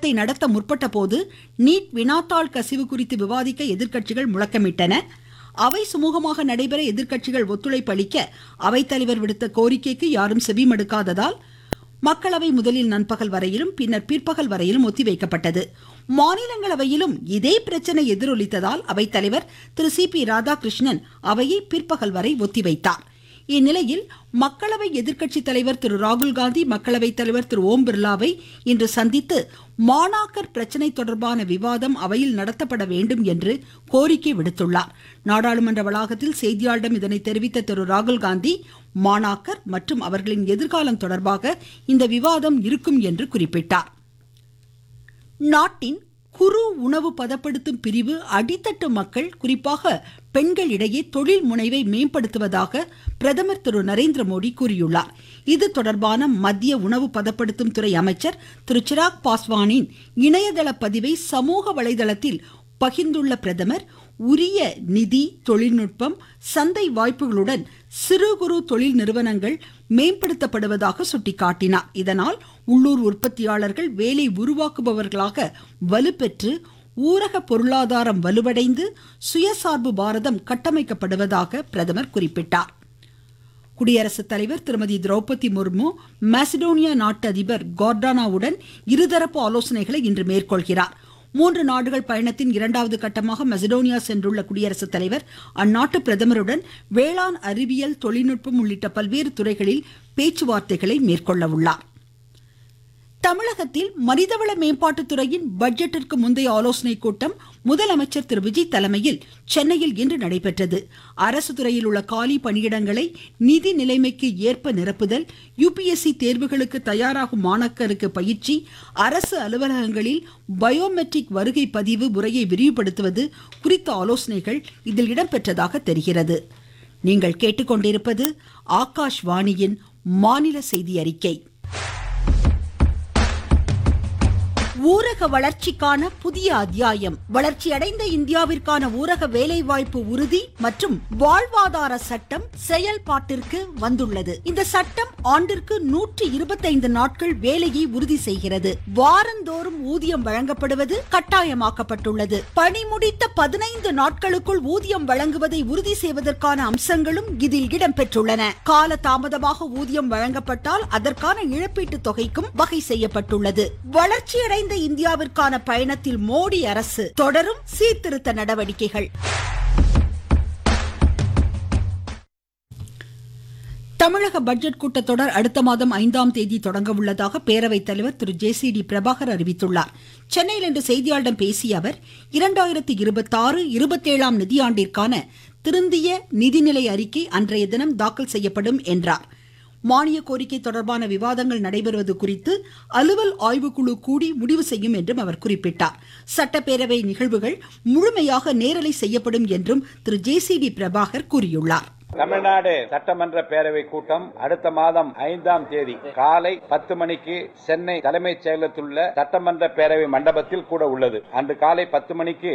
விவாதத்தை நடத்த முற்பட்ட போது நீட் வினாத்தாள் கசிவு குறித்து விவாதிக்க எதிர்க்கட்சிகள் முழக்கமிட்டன. அவை சுமூகமாக நடைபெற எதிர்க்கட்சிகள் ஒத்துழைப்பு அளிக்க அவைத்தலைவர் விடுத்த கோரிக்கைக்கு யாரும் செவிமடுக்காததால் மக்களவை முதலில் நண்பகல் வரையிலும் பின்னர் பிற்பகல் வரையிலும் ஒத்திவைக்கப்பட்டது. மாநிலங்களவையிலும் இதே பிரச்சனை எதிரொலித்ததால் அவைத்தலைவர் திரு சி.பி. ராதாகிருஷ்ணன் அவையை பிற்பகல் வரை ஒத்திவைத்தார். இந்நிலையில் மக்களவை எதிர்க்கட்சி தலைவர் திரு ராகுல்காந்தி மக்களவைத் தலைவர் திரு ஓம் பிர்லாவை இன்று சந்தித்து மாணாக்கர் பிரச்சனை தொடர்பான விவாதம் அவையில் நடத்தப்பட வேண்டும் என்று கோரிக்கை விடுத்துள்ளார். நாடாளுமன்ற வளாகத்தில் செய்தியாளர்களிடம் இதனை தெரிவித்த திரு ராகுல்காந்தி மாணாக்கர் மற்றும் அவர்களின் எதிர்காலம் தொடர்பாக இந்த விவாதம் இருக்கும் என்று குறிப்பிட்டார். நாட்டின் குறு உணவு பதப்படுத்தும் பிரிவு அடித்தட்டு மக்கள் குறிப்பாக பெண்களிடையே தொழில் முனைவை மேம்படுத்துவதாக பிரதமர் திரு நரேந்திர மோடி கூறியுள்ளார். இது தொடர்பான மத்திய உணவு பதப்படுத்தும் துறை அமைச்சர் திரு சிராக் பாஸ்வானின் இணையதள பதிவை சமூக வலைதளத்தில் பகிர்ந்துள்ள பிரதமர் உரிய நிதி, தொழில்நுட்பம், சந்தை வாய்ப்புகளுடன் சிறு குறு தொழில் நிறுவனங்கள் மேம்படுத்தப்படுவதாக சுட்டிக்காட்டினார். இதனால் உள்ளூர் உற்பத்தியாளர்கள் வேலை உருவாக்குபவர்களாக வலுப்பெற்று ஊரக பொருளாதாரம் வலுவடைந்து சுயசார்பு பாரதம் கட்டமைக்கப்படுவதாக பிரதமர் குறிப்பிட்டார். குடியரசுத் தலைவர் திருமதி திரௌபதி முர்மு மாசிடோனியா நாட்டு அதிபர் கார்டானாவுடன் இருதரப்பு ஆலோசனைகளை இன்று மேற்கொள்கிறார். 3 நாடுகள் பயணத்தின் 2வது கட்டமாக மெசடோனியா சென்றுள்ள குடியரசுத் தலைவர் அந்நாட்டு பிரதமருடன் வேளாண், அறிவியல், தொழில்நுட்பம் உள்ளிட்ட பல்வேறு துறைகளில் பேச்சுவார்த்தைகளை மேற்கொள்ள உள்ளார். தமிழகத்தில் மனிதவள மேம்பாட்டுத்துறையின் பட்ஜெட்டிற்கு முந்தைய ஆலோசனைக் கூட்டம் முதலமைச்சர் திரு விஜய் தலைமையில் சென்னையில் இன்று நடைபெற்றது. அரசு துறையில் உள்ள காலி பணியிடங்களை நிதி நிலைமைக்கு ஏற்ப நிரப்புதல், UPSC தேர்வுகளுக்கு தயாராகும் மாணாக்கருக்கு பயிற்சி, அரசு அலுவலகங்களில் பயோமெட்ரிக் வருகை பதிவு முறையை விரிவுபடுத்துவது குறித்த ஆலோசனைகள் இதில் இடம்பெற்றதாக தெரிகிறது. நீங்கள் கேட்டுக்கொண்டிருப்பது ஆகாஷ்வாணியின் மாநில செய்தி அறிக்கை. ஊரக வளர்ச்சிக்கான புதிய அத்தியாயம். வளர்ச்சியடைந்த இந்தியாவிற்கான ஊரக வேலைவாய்ப்பு உறுதி மற்றும் வாழ்வாதார சட்டம் செயல்பாட்டிற்கு வந்துள்ளது. இந்த சட்டம் ஆண்டிற்கு 125 நாட்கள் வேலையை உறுதி செய்கிறது. வாரந்தோறும் ஊதியம் வழங்கப்படுவது கட்டாயமாக்கப்பட்டுள்ளது. பணி முடித்த 15 நாட்களுக்குள் ஊதியம் வழங்குவதை உறுதி செய்வதற்கான அம்சங்களும் இதில் இடம்பெற்றுள்ளன. கால தாமதமாக ஊதியம் வழங்கப்பட்டால் அதற்கான இழப்பீட்டு தொகைக்கும் வகை செய்யப்பட்டுள்ளது. வளர்ச்சியடைந்த இந்தியாவிற்கான பயணத்தில் மோடி அரசு தொடரும் சீர்திருத்த நடவடிக்கைகள். தமிழக பட்ஜெட் கூட்டத்தொடர் அடுத்த மாதம் 5ஆம் தேதி தொடங்க உள்ளதாக பேரவைத் தலைவர் திரு JCD பிரபாகர் அறிவித்துள்ளார். சென்னையில் இன்று செய்தியாளர்களிடம் பேசிய அவர் 2026-27ஆம் நிதியாண்டிற்கான திருந்திய நிதிநிலை அறிக்கை அன்றைய தினம் தாக்கல் செய்யப்படும் என்றார். மானிய கோரிக்கை தொடர்பான விவாதங்கள் நடைபெறுவது குறித்து அலுவல் ஆய்வுக்குழு கூடி முடிவு செய்யும் என்றும் அவர் குறிப்பிட்டார். சட்டப்பேரவை நிகழ்வுகள் முழுமையாக நேரலை செய்யப்படும் என்றும் திரு JCD பிரபாகர் கூறியுள்ளார். தமிழ்நாடு சட்டமன்ற பேரவை கூட்டம் அடுத்த மாதம் 5ஆம் தேதி காலை 10 மணிக்கு சென்னை தலைமைச் செயலகத்தில் உள்ள சட்டமன்ற பேரவை மண்டபத்தில் கூட உள்ளது. அன்று காலை 10 மணிக்கு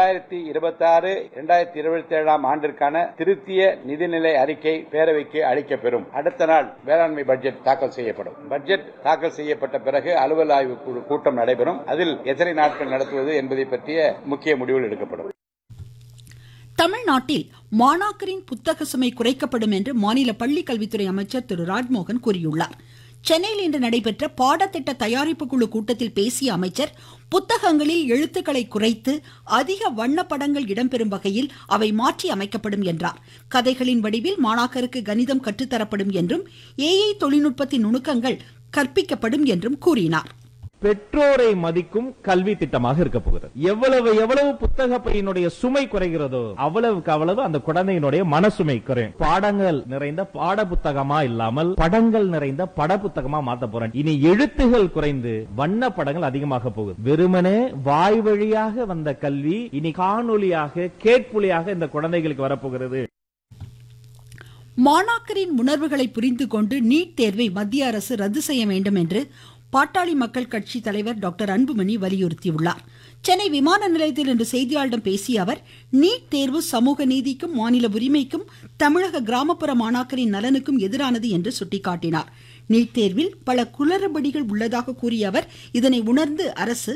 2026-2027ஆம் ஆண்டிற்கான திருத்திய நிதிநிலை அறிக்கை பேரவைக்கு அளிக்கப்பெறும். அடுத்த நாள் வேளாண்மை பட்ஜெட் தாக்கல் செய்யப்படும். பட்ஜெட் தாக்கல் செய்யப்பட்ட பிறகு அலுவல் ஆய்வு கூட்டம் நடைபெறும். அதில் எத்தனை நாட்கள் நடத்துவது என்பதை பற்றிய முக்கிய முடிவுகள் எடுக்கப்படும். தமிழ்நாட்டில் மாணாக்கரின் புத்தக சுமை குறைக்கப்படும் என்று மாநில பள்ளிக்கல்வித்துறை அமைச்சர் திரு ராஜ்மோகன் கூறியுள்ளார். சென்னையில் இன்று நடைபெற்ற பாடத்திட்ட தயாரிப்பு குழு கூட்டத்தில் பேசிய அமைச்சர் புத்தகங்களில் எழுத்துக்களை குறைத்து அதிக வண்ணப்படங்கள் இடம்பெறும் வகையில் அவை மாற்றி அமைக்கப்படும் என்றார். கதைகளின் வடிவில் மாணாக்கருக்கு கணிதம் கற்றுத்தரப்படும் என்றும் AI தொழில்நுட்பத்தின் நுணுக்கங்கள் கற்பிக்கப்படும் என்றும் கூறினார். பெற்றோரை மதிக்கும் கல்வி திட்டமாக இருக்க போகிறது. எவ்வளவு புத்தக பையினுடைய சுமை குறைகிறதோ அவ்வளவுக்கு அவ்வளவு அந்த குழந்தையினுடைய மனசுமை குறையும். பாடங்கள் நிறைந்த பாட புத்தகமா இல்லாமல் படங்கள் நிறைந்த பட புத்தகமா மாத்த போறேன். இனி எழுத்துகள் குறைந்து வண்ண படங்கள் அதிகமாக போகுது. வெறுமனே வாய் வழியாக வந்த கல்வி இனி காணொலியாக கேட்பொலியாக இந்த குழந்தைகளுக்கு வரப்போகிறது. மாணாக்கரின் உணர்வுகளை புரிந்து கொண்டு நீட் தேர்வை மத்திய அரசு ரத்து செய்ய வேண்டும் என்று பாட்டாளி மக்கள் கட்சி தலைவர் டாக்டர் அன்புமணி வலியுறுத்தியுள்ளார். சென்னை விமான நிலையத்தில் இன்று செய்தியாளர்களிடம் பேசிய அவர் நீட் தேர்வு சமூக நீதிக்கும் மாநில உரிமைக்கும் தமிழக கிராமப்புற மாணாக்கரின் நலனுக்கும் எதிரானது என்று சுட்டிக்காட்டினார். நீட் தேர்வில் பல குளறுபடிகள் உள்ளதாக கூறிய அவர் இதனை உணர்ந்து அரசு